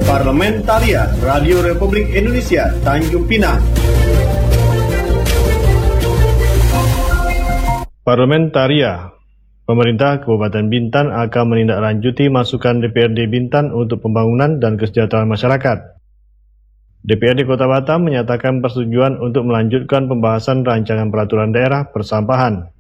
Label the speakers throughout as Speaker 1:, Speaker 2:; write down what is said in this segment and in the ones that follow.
Speaker 1: Parlementarian Radio Republik Indonesia Tanjung Pinang. Parlementaria. Pemerintah Kabupaten Bintan akan menindaklanjuti masukan DPRD Bintan untuk pembangunan dan kesejahteraan masyarakat. DPRD Kota Batam menyatakan persetujuan untuk melanjutkan pembahasan rancangan peraturan daerah persampahan.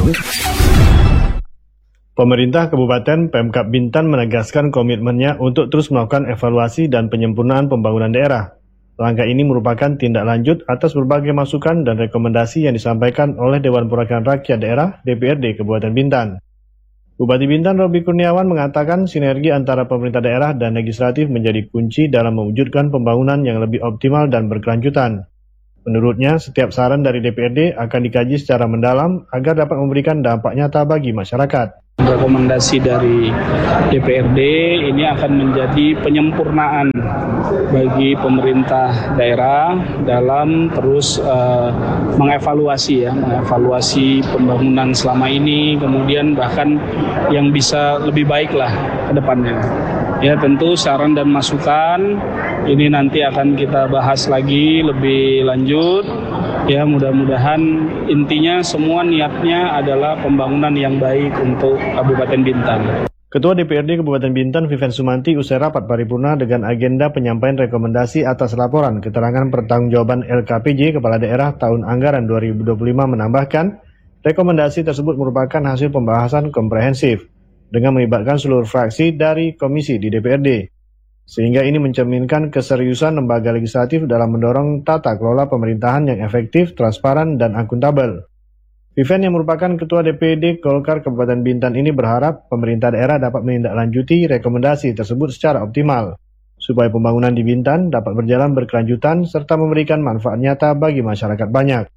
Speaker 1: Pemerintah Kabupaten Pemkab Bintan menegaskan komitmennya untuk terus melakukan evaluasi dan penyempurnaan pembangunan daerah. Langkah ini merupakan tindak lanjut atas berbagai masukan dan rekomendasi yang disampaikan oleh Dewan Perwakilan Rakyat Daerah DPRD Kabupaten Bintan. Bupati Bintan Robi Kurniawan mengatakan sinergi antara pemerintah daerah dan legislatif menjadi kunci dalam mewujudkan pembangunan yang lebih optimal dan berkelanjutan. Menurutnya, setiap saran dari DPRD akan dikaji secara mendalam agar dapat memberikan dampak nyata bagi masyarakat.
Speaker 2: Rekomendasi dari DPRD ini akan menjadi penyempurnaan bagi pemerintah daerah dalam terus mengevaluasi pembangunan selama ini, kemudian bahkan yang bisa lebih baik lah ke depannya. Ya, tentu saran dan masukan ini nanti akan kita bahas lagi lebih lanjut. Ya, mudah-mudahan intinya semua niatnya adalah pembangunan yang baik untuk Kabupaten Bintan.
Speaker 1: Ketua DPRD Kabupaten Bintan Vivian Sumanti usai rapat paripurna dengan agenda penyampaian rekomendasi atas laporan keterangan pertanggungjawaban LKPJ Kepala Daerah tahun anggaran 2025 menambahkan, rekomendasi tersebut merupakan hasil pembahasan komprehensif dengan melibatkan seluruh fraksi dari komisi di DPRD. Sehingga ini mencerminkan keseriusan lembaga legislatif dalam mendorong tata kelola pemerintahan yang efektif, transparan, dan akuntabel. Vivian yang merupakan Ketua DPD Golkar Kabupaten Bintan ini berharap pemerintah daerah dapat menindaklanjuti rekomendasi tersebut secara optimal, supaya pembangunan di Bintan dapat berjalan berkelanjutan serta memberikan manfaat nyata bagi masyarakat banyak.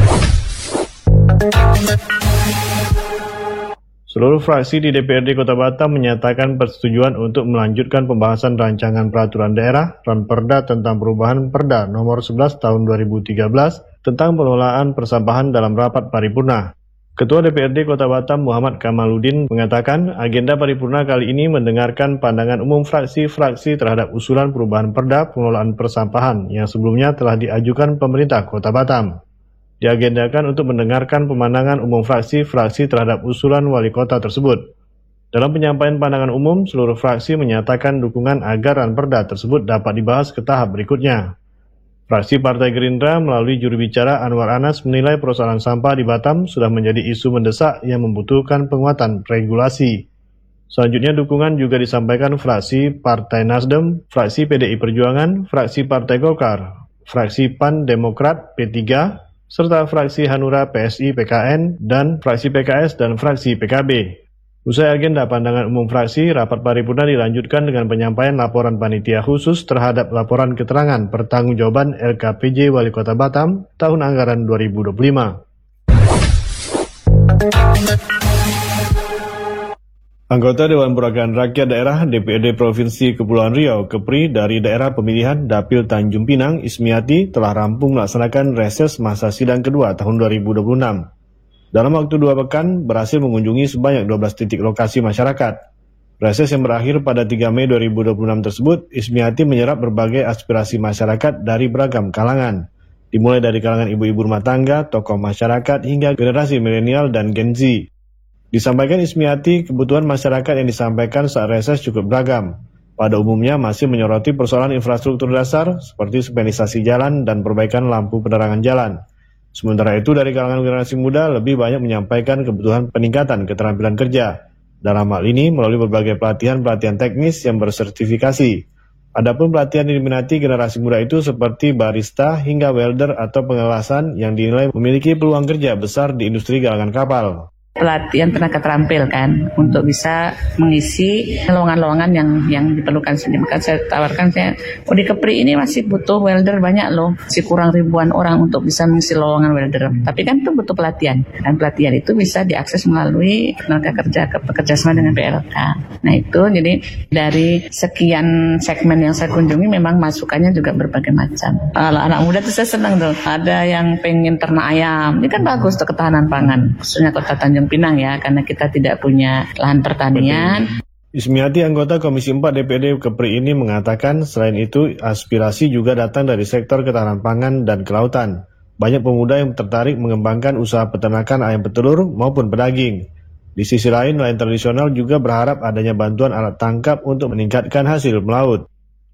Speaker 1: Seluruh fraksi di DPRD Kota Batam menyatakan persetujuan untuk melanjutkan pembahasan rancangan peraturan daerah Ranperda tentang perubahan Perda nomor 11 tahun 2013 tentang pengelolaan persampahan dalam rapat paripurna. Ketua DPRD Kota Batam Muhammad Kamaludin mengatakan agenda paripurna kali ini mendengarkan pandangan umum fraksi-fraksi terhadap usulan perubahan Perda pengelolaan persampahan yang sebelumnya telah diajukan pemerintah Kota Batam. Diagendakan untuk mendengarkan pemandangan umum fraksi-fraksi terhadap usulan wali kota tersebut. Dalam penyampaian pandangan umum, seluruh fraksi menyatakan dukungan agar Ranperda tersebut dapat dibahas ke tahap berikutnya. Fraksi Partai Gerindra melalui juru bicara Anwar Anas menilai persoalan sampah di Batam sudah menjadi isu mendesak yang membutuhkan penguatan regulasi. Selanjutnya dukungan juga disampaikan fraksi Partai Nasdem, fraksi PDI Perjuangan, fraksi Partai Golkar, fraksi PAN Demokrat P3, serta fraksi Hanura PSI PKN dan fraksi PKS dan fraksi PKB. Usai agenda pandangan umum fraksi, rapat paripurna dilanjutkan dengan penyampaian laporan panitia khusus terhadap laporan keterangan pertanggungjawaban LKPJ Wali Kota Batam tahun anggaran 2025. Anggota Dewan Perwakilan Rakyat Daerah DPRD Provinsi Kepulauan Riau (KEPRI) dari daerah pemilihan Dapil Tanjung Pinang, Ismiati, telah rampung melaksanakan reses masa sidang kedua tahun 2026. Dalam waktu 2 pekan, berhasil mengunjungi sebanyak 12 titik lokasi masyarakat. Reses yang berakhir pada 3 Mei 2026 tersebut, Ismiati menyerap berbagai aspirasi masyarakat dari beragam kalangan, dimulai dari kalangan ibu-ibu rumah tangga, tokoh masyarakat, hingga generasi milenial dan Gen Z. Disampaikan Ismiati, kebutuhan masyarakat yang disampaikan saat reses cukup beragam. Pada umumnya masih menyoroti persoalan infrastruktur dasar seperti sepenisasi jalan dan perbaikan lampu penerangan jalan. Sementara itu dari kalangan generasi muda lebih banyak menyampaikan kebutuhan peningkatan keterampilan kerja. Dalam hal ini melalui berbagai pelatihan-pelatihan teknis yang bersertifikasi. Adapun pelatihan yang diminati generasi muda itu seperti barista hingga welder atau pengelasan yang dinilai memiliki peluang kerja besar di industri galangan kapal.
Speaker 3: Pelatihan tenaga terampil kan untuk bisa mengisi lowongan-lowongan yang diperlukan sini. Maka saya tawarkan di KEPRI ini masih butuh welder banyak loh, masih kurang ribuan orang untuk bisa mengisi lowongan welder. Tapi kan itu butuh pelatihan, dan pelatihan itu bisa diakses melalui tenaga kerja bekerjasama dengan PLK. Nah itu jadi dari sekian segmen yang saya kunjungi memang masukannya juga berbagai macam. Kalau anak muda tuh saya senang tuh, ada yang pengen ternak ayam, ini kan bagus tuh ketahanan pangan, khususnya Kota Tanjung Pinang ya, karena kita tidak punya lahan pertanian.
Speaker 1: Ismiati, anggota Komisi 4 DPRD Kepri ini mengatakan selain itu aspirasi juga datang dari sektor ketahanan pangan dan kelautan. Banyak pemuda yang tertarik mengembangkan usaha peternakan ayam petelur maupun pedaging. Di sisi lain, nelayan tradisional juga berharap adanya bantuan alat tangkap untuk meningkatkan hasil melaut.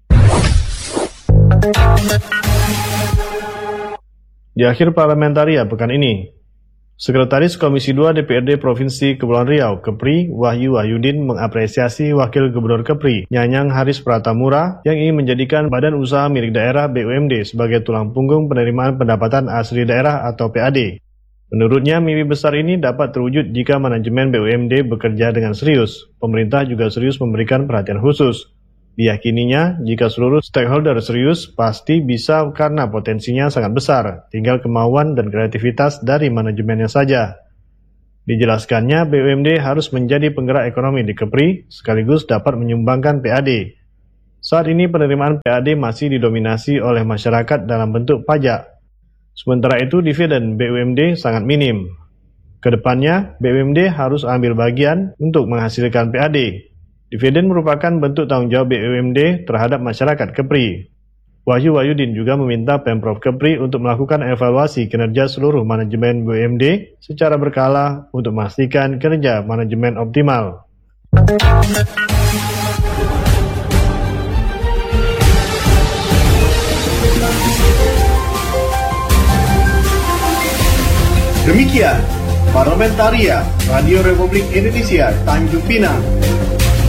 Speaker 1: Di akhir parlamentaria pekan ini, Sekretaris Komisi 2 DPRD Provinsi Kepulauan Riau, Kepri, Wahyu Wahyudin mengapresiasi Wakil Gubernur Kepri, Nyanyang Haris Pratamura, yang ingin menjadikan Badan Usaha Milik Daerah BUMD sebagai tulang punggung penerimaan pendapatan asli daerah atau PAD. Menurutnya, mimpi besar ini dapat terwujud jika manajemen BUMD bekerja dengan serius. Pemerintah juga serius memberikan perhatian khusus. Diyakininya, jika seluruh stakeholder serius, pasti bisa karena potensinya sangat besar, tinggal kemauan dan kreativitas dari manajemennya saja. Dijelaskannya, BUMD harus menjadi penggerak ekonomi di Kepri, sekaligus dapat menyumbangkan PAD. Saat ini penerimaan PAD masih didominasi oleh masyarakat dalam bentuk pajak. Sementara itu, dividen BUMD sangat minim. Kedepannya, BUMD harus ambil bagian untuk menghasilkan PAD. Dividen merupakan bentuk tanggung jawab BUMD terhadap masyarakat Kepri. Wahyu Wahyudin juga meminta Pemprov Kepri untuk melakukan evaluasi kinerja seluruh manajemen BUMD secara berkala untuk memastikan kinerja manajemen optimal. Demikian Parlamentaria Radio Republik Indonesia Tanjung Pinang.